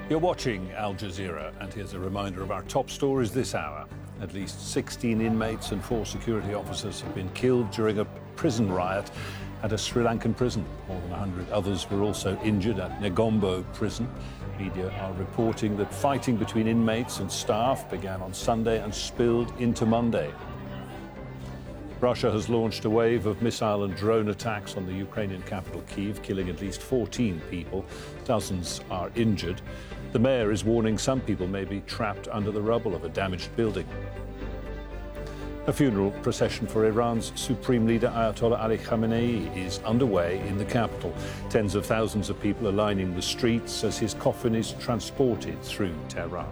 You're watching Al Jazeera, and here's a reminder of our top stories this hour. At least 16 inmates and 4 security officers have been killed during a prison riot at a Sri Lankan prison. More than 100 others were also injured at Negombo prison. Media are reporting that fighting between inmates and staff began on Sunday and spilled into Monday. Russia has launched a wave of missile and drone attacks on the Ukrainian capital, Kyiv, killing at least 14 people. Dozens are injured. The mayor is warning some people may be trapped under the rubble of a damaged building. A funeral procession for Iran's Supreme Leader Ayatollah Ali Khamenei is underway in the capital. Tens of thousands of people are lining the streets as his coffin is transported through Tehran.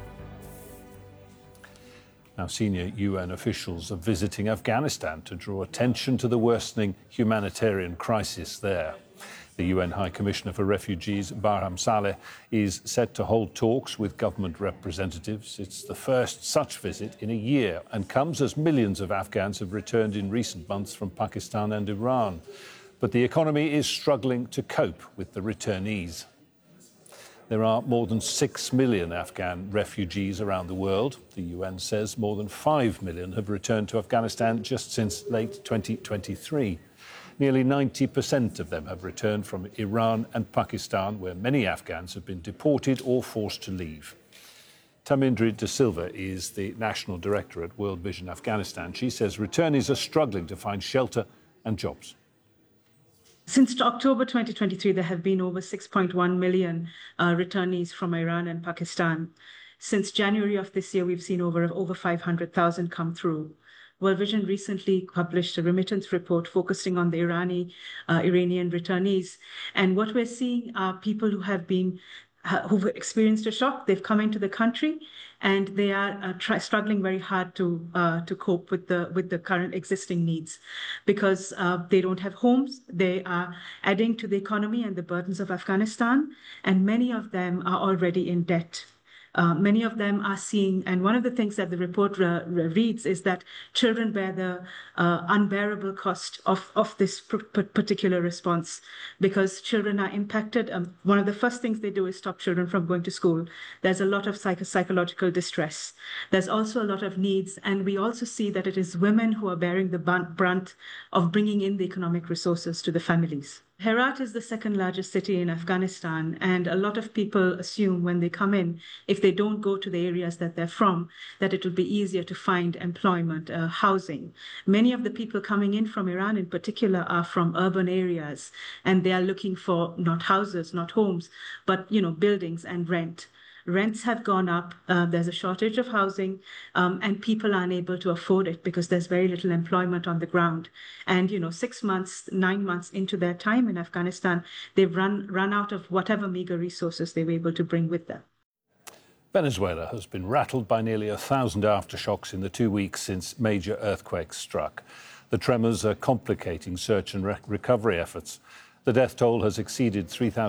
Now, senior UN officials are visiting Afghanistan to draw attention to the worsening humanitarian crisis there. The UN High Commissioner for Refugees, Barham Saleh, is set to hold talks with government representatives. It's the first such visit in a year and comes as millions of Afghans have returned in recent months from Pakistan and Iran. But the economy is struggling to cope with the returnees. There are more than 6 million Afghan refugees around the world. The UN says more than 5 million have returned to Afghanistan just since late 2023. Nearly 90% of them have returned from Iran and Pakistan, where many Afghans have been deported or forced to leave. Tamindri De Silva is the National Director at World Vision Afghanistan. She says returnees are struggling to find shelter and jobs. Since October 2023, there have been over 6.1 million returnees from Iran and Pakistan. Since January of this year, we've seen over 500,000 come through. World Vision recently published a remittance report focusing on the Iranian returnees. And what we're seeing are people who have who've experienced a shock. They've come into the country and they are struggling very hard to cope with the current existing needs because they don't have homes. They are adding to the economy and the burdens of Afghanistan, and many of them are already in debt. Many of them are seeing, and one of the things that the report reads is that children bear the unbearable cost of this particular response because children are impacted. One of the first things they do is stop children from going to school. There's a lot of psychological distress. There's also a lot of needs, and we also see that it is women who are bearing the brunt of bringing in the economic resources to the families. Herat is the second largest city in Afghanistan, and a lot of people assume when they come in, if they don't go to the areas that they're from, that it will be easier to find employment, housing. Many of the people coming in from Iran in particular are from urban areas, and they are looking for not houses, not homes, but buildings and rent. Rents have gone up, there's a shortage of housing, and people are unable to afford it because there's very little employment on the ground. And, 6 months, 9 months into their time in Afghanistan, they've run out of whatever meager resources they were able to bring with them. Venezuela has been rattled by nearly 1,000 aftershocks in the 2 weeks since major earthquakes struck. The tremors are complicating search and recovery efforts. The death toll has exceeded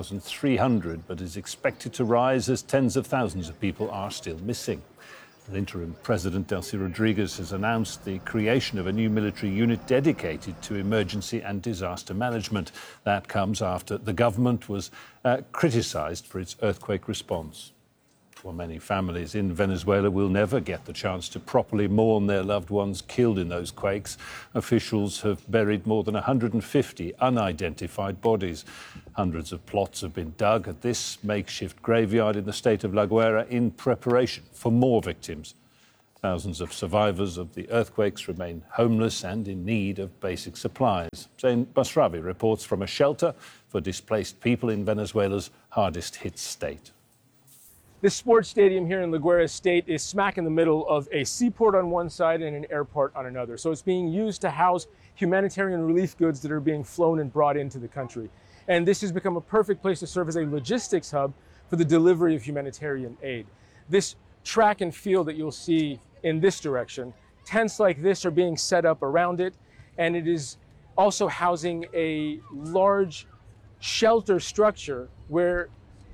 3,300, but is expected to rise as tens of thousands of people are still missing. The interim President Delcy Rodriguez has announced the creation of a new military unit dedicated to emergency and disaster management. That comes after the government was criticised for its earthquake response. Well, many families in Venezuela will never get the chance to properly mourn their loved ones killed in those quakes. Officials have buried more than 150 unidentified bodies. Hundreds of plots have been dug at this makeshift graveyard in the state of La Guaira in preparation for more victims. Thousands of survivors of the earthquakes remain homeless and in need of basic supplies. Zain Basravi reports from a shelter for displaced people in Venezuela's hardest hit state. This sports stadium here in La Guaira State is smack in the middle of a seaport on one side and an airport on another. So it's being used to house humanitarian relief goods that are being flown and brought into the country. And this has become a perfect place to serve as a logistics hub for the delivery of humanitarian aid. This track and field that you'll see in this direction, tents like this are being set up around it, and it is also housing a large shelter structure where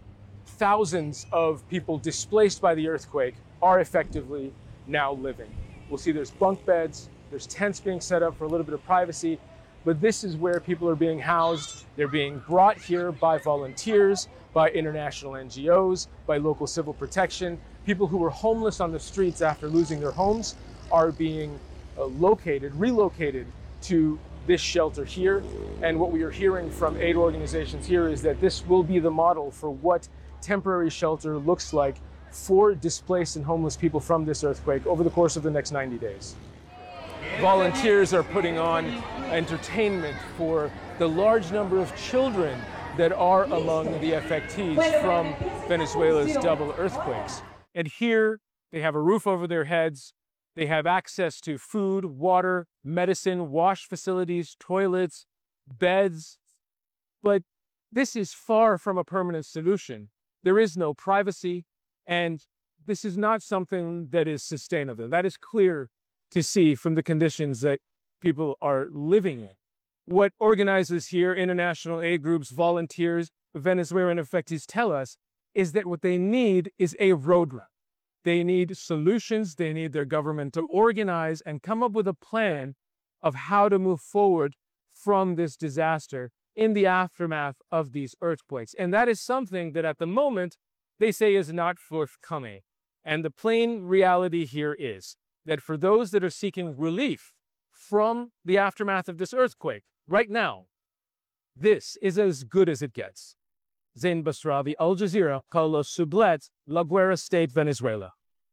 thousands of people displaced by the earthquake are effectively now living. We'll see there's bunk beds, there's tents being set up for a little bit of privacy, but this is where people are being housed. They're being brought here by volunteers, by international NGOs, by local civil protection. People who were homeless on the streets after losing their homes are being relocated to this shelter here. And what we are hearing from aid organizations here is that this will be the model for what temporary shelter looks like for displaced and homeless people from this earthquake over the course of the next 90 days. Volunteers are putting on entertainment for the large number of children that are among the affectees from Venezuela's double earthquakes. And here they have a roof over their heads. They have access to food, water, medicine, wash facilities, toilets, beds. But this is far from a permanent solution. There is no privacy, and this is not something that is sustainable. That is clear to see from the conditions that people are living in. What organizers here, international aid groups, volunteers, Venezuelan affectees tell us is that what they need is a roadmap. They need solutions. They need their government to organize and come up with a plan of how to move forward from this disaster in the aftermath of these earthquakes. And that is something that at the moment they say is not forthcoming. And the plain reality here is that for those that are seeking relief from the aftermath of this earthquake, right now, this is as good as it gets. Zain Basravi, Al Jazeera, Carlos Sublet, La Guera State, Venezuela.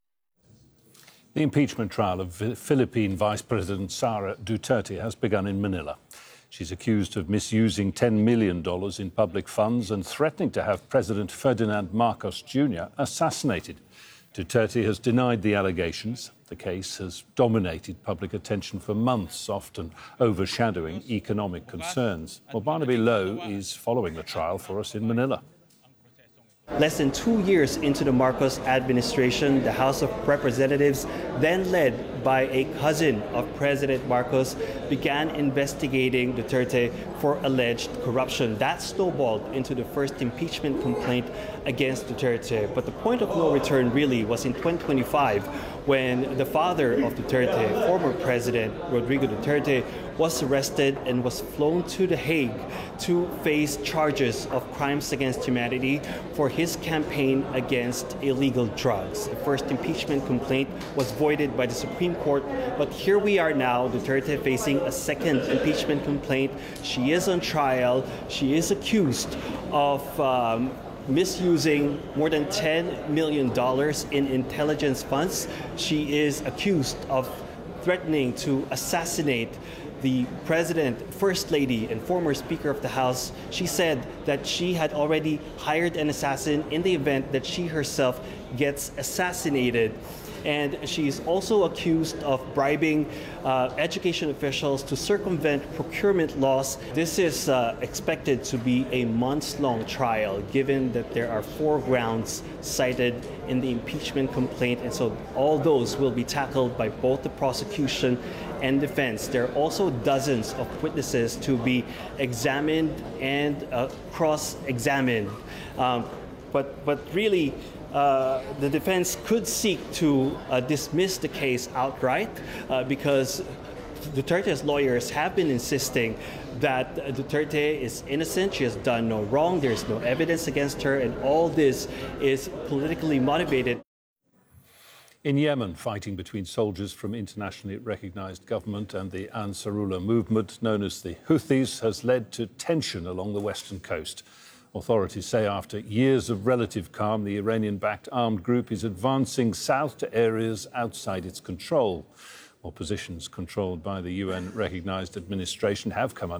The impeachment trial of Philippine Vice President Sara Duterte has begun in Manila. She's accused of misusing $10 million in public funds and threatening to have President Ferdinand Marcos Jr. assassinated. Duterte has denied the allegations. The case has dominated public attention for months, often overshadowing economic concerns. Well, Barnaby Lowe is following the trial for us in Manila. Less than 2 years into the Marcos administration, the House of Representatives, then led by a cousin of President Marcos, began investigating Duterte for alleged corruption. That snowballed into the first impeachment complaint against Duterte. But the point of no return really was in 2025, when the father of Duterte, former President Rodrigo Duterte, was arrested and was flown to The Hague to face charges of crimes against humanity for his campaign against illegal drugs. The first impeachment complaint was voided by the Supreme Court, but here we are now, Duterte facing a second impeachment complaint. She is on trial. She is accused of misusing more than $10 million in intelligence funds. She is accused of threatening to assassinate the President, First Lady, and former Speaker of the House. She said that she had already hired an assassin in the event that she herself gets assassinated. And she's also accused of bribing education officials to circumvent procurement laws. This is expected to be a months-long trial, given that there are 4 grounds cited in the impeachment complaint. And so all those will be tackled by both the prosecution and defense. There are also dozens of witnesses to be examined and cross-examined. But really, the defense could seek to dismiss the case outright because Duterte's lawyers have been insisting that Duterte is innocent. She has done no wrong. There's no evidence against her, and all this is politically motivated. In Yemen, fighting between soldiers from internationally recognized government and the Ansarullah movement, known as the Houthis, has led to tension along the western coast. Authorities say after years of relative calm, the Iranian-backed armed group is advancing south to areas outside its control. More positions controlled by the UN-recognized administration have come under